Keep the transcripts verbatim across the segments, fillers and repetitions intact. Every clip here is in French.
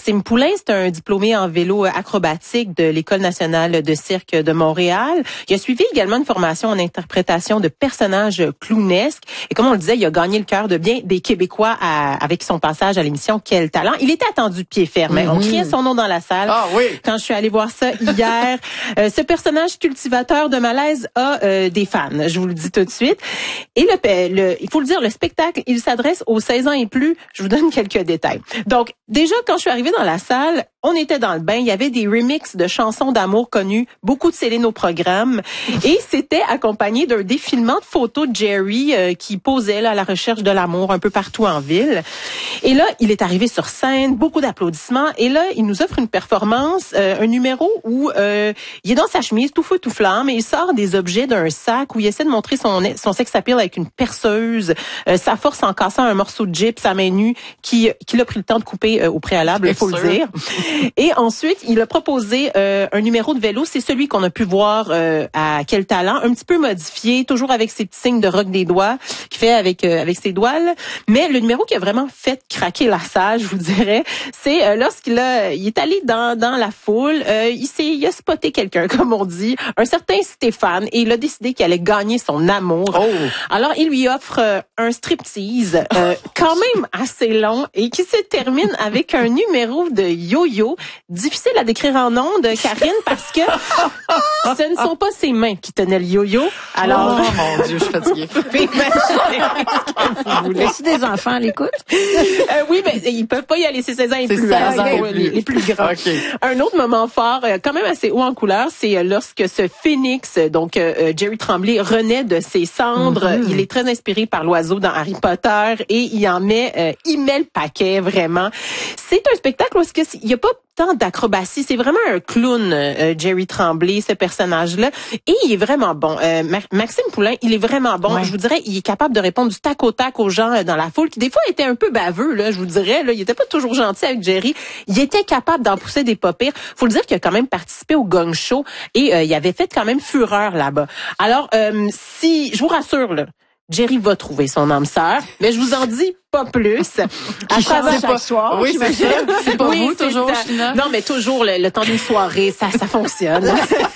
Maxime Poulain, c'est un diplômé en vélo acrobatique de l'École nationale de cirque de Montréal. Il a suivi également une formation en interprétation de personnages clownesques. Et comme on le disait, il a gagné le cœur de bien des Québécois à, avec son passage à l'émission Quel talent. Il était attendu de pied ferme. Mm-hmm. On criait son nom dans la salle. Ah oui. Quand je suis allée voir ça hier, euh, ce personnage cultivateur de malaise a euh, des fans. Je vous le dis tout de suite. Et le, le, il faut le dire, le spectacle, il s'adresse aux seize ans et plus. Je vous donne quelques détails. Donc, déjà, quand je suis arrivée dans la salle, on était dans le bain. Il y avait des remixes de chansons d'amour connues, beaucoup de Céline au programme. Et c'était accompagné d'un défilement de photos de Jerry euh, qui posait là, à la recherche de l'amour un peu partout en ville. Et là, il est arrivé sur scène, beaucoup d'applaudissements. Et là, il nous offre une performance, euh, un numéro où euh, il est dans sa chemise, tout feu, tout flamme, et il sort des objets d'un sac où il essaie de montrer son, son sex appeal avec une perceuse, euh, sa force en cassant un morceau de gyps à main nue qui, qu'il a pris le temps de couper euh, au préalable, il faut le dire. Et ensuite, il a proposé euh, un numéro de vélo. C'est celui qu'on a pu voir euh, à Quel talent, un petit peu modifié, toujours avec ses petits signes de rock des doigts, qu'il fait avec euh, avec ses doigts. Là. Mais le numéro qui a vraiment fait craquer la salle, je vous dirais, c'est euh, lorsqu'il a, il est allé dans dans la foule, euh, il s'est, il a spoté quelqu'un, comme on dit, un certain Stéphane, et il a décidé qu'il allait gagner son amour. Oh. Alors, il lui offre euh, un striptease, euh, quand même assez long, et qui se termine avec un numéro de yo-yo. Difficile à décrire en ondes, Karine, parce que ce ne sont pas ses mains qui tenaient le yo-yo. Alors, oh mon Dieu, je suis fatiguée. Vous voulez. Si des enfants à l'écoute? Euh, oui, mais ils peuvent pas y aller, c'est seize ans et plus. seize ans et les, plus. les plus grands. Okay. Un autre moment fort, quand même assez haut en couleur, c'est lorsque ce phénix, donc euh, Jerry Tremblay, renaît de ses cendres. Mm-hmm. Il est très inspiré par l'oiseau dans Harry Potter et il en met, euh, il met le paquet, vraiment. C'est un spectacle où est-ce que il y a pas tant d'acrobatie, c'est vraiment un clown, euh, Jerry Tremblay, ce personnage-là, et il est vraiment bon. Euh, Maxime Poulain, il est vraiment bon. Ouais. Je vous dirais, il est capable de répondre du tac au tac aux gens euh, dans la foule, qui des fois étaient un peu baveux, là, je vous dirais, là, il était pas toujours gentil avec Jerry. Il était capable d'en pousser des pas pires. Faut le dire qu'il a quand même participé au Gong Show et euh, il avait fait quand même fureur là-bas. Alors, euh, si, je vous rassure, là, Jerry va trouver son âme sœur, mais je vous en dis pas plus. À travers pas soir. Oui, c'est ça. C'est pas oui, vous toujours, China? Non, mais toujours le, le temps d'une soirée, ça, ça fonctionne.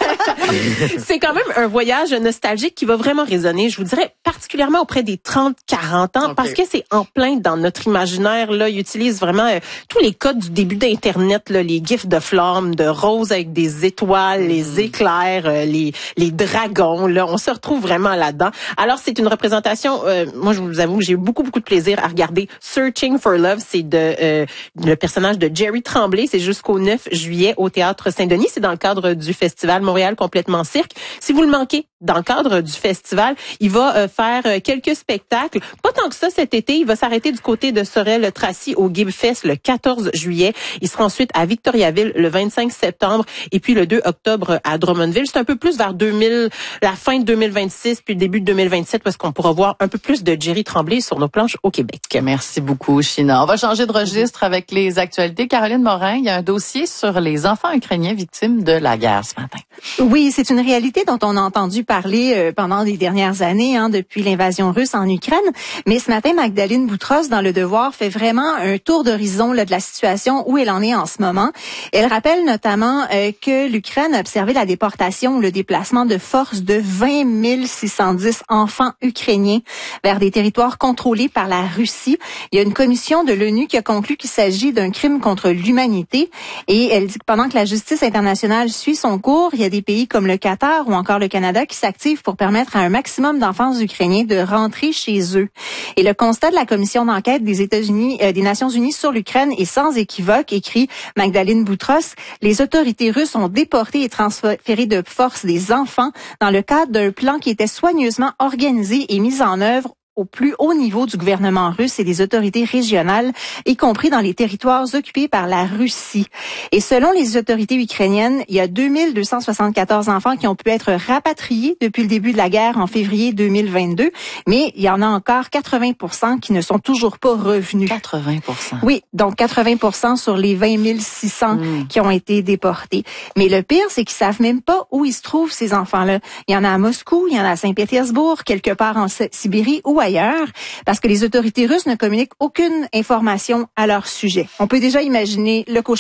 C'est quand même un voyage nostalgique qui va vraiment résonner, je vous dirais, particulièrement auprès des trente quarante ans, okay. Parce que c'est en plein dans notre imaginaire. Là, il utilise vraiment euh, tous les codes du début d'Internet, là, les gifs de flammes, de roses avec des étoiles, mm. les éclairs, euh, les, les dragons. Là, on se retrouve vraiment là-dedans. Alors, c'est une représentation, euh, moi, je vous avoue que j'ai eu beaucoup, beaucoup de plaisir à regarder Searching for Love. C'est de euh, le personnage de Jerry Tremblay. C'est jusqu'au neuf juillet au Théâtre Saint-Denis. C'est dans le cadre du Festival Montréal Complètement Cirque. Si vous le manquez, dans le cadre du festival, il va euh, faire euh, quelques spectacles. Pas tant que ça cet été. Il va s'arrêter du côté de Sorel-Tracy au Gibfest le quatorze juillet. Il sera ensuite à Victoriaville le vingt-cinq septembre et puis le deux octobre à Drummondville. C'est un peu plus vers deux mille, la fin de deux mille vingt-six puis le début de deux mille vingt-sept parce qu'on pourra voir un peu plus de Jerry Tremblay sur nos planches au Québec. Merci beaucoup, China. On va changer de registre avec les actualités. Caroline Morin, il y a un dossier sur les enfants ukrainiens victimes de la guerre ce matin. Oui, c'est une réalité dont on a entendu parler euh, pendant les dernières années, hein, depuis l'invasion russe en Ukraine. Mais ce matin, Magdalene Boutros, dans Le Devoir, fait vraiment un tour d'horizon là, de la situation où elle en est en ce moment. Elle rappelle notamment euh, que l'Ukraine a observé la déportation ou le déplacement de force de vingt mille six cent dix enfants ukrainiens vers des territoires contrôlés par la Russie. Il y a une commission de l'ONU qui a conclu qu'il s'agit d'un crime contre l'humanité. Et elle dit que pendant que la justice internationale suit son cours, il y a des pays comme le Qatar ou encore le Canada qui s'activent pour permettre à un maximum d'enfants ukrainiens de rentrer chez eux. Et le constat de la commission d'enquête des États-Unis, euh, des Nations Unies sur l'Ukraine est sans équivoque, écrit Magdalene Boutros. Les autorités russes ont déporté et transféré de force des enfants dans le cadre d'un plan qui était soigneusement organisé et mis en œuvre au plus haut niveau du gouvernement russe et des autorités régionales, y compris dans les territoires occupés par la Russie. Et selon les autorités ukrainiennes, il y a deux mille deux cent soixante-quatorze enfants qui ont pu être rapatriés depuis le début de la guerre en février deux mille vingt-deux, mais il y en a encore quatre-vingts pour cent qui ne sont toujours pas revenus. quatre-vingts pour cent. Oui, donc quatre-vingts pour cent sur les vingt mille six cents mmh. qui ont été déportés. Mais le pire, c'est qu'ils savent même pas où ils se trouvent, ces enfants-là. Il y en a à Moscou, il y en a à Saint-Pétersbourg, quelque part en Sibérie ou ailleurs, parce que les autorités russes ne communiquent aucune information à leur sujet. On peut déjà imaginer le cauchemar